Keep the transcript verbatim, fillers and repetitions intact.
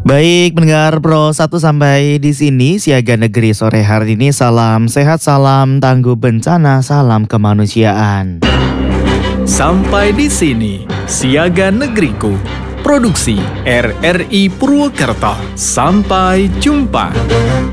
Baik, pendengar Pro satu sampai di sini Siaga Negeri sore hari ini. Salam sehat, salam tangguh bencana, salam kemanusiaan. Sampai di sini Siaga Negeriku, produksi R R I Purwokerto. Sampai jumpa.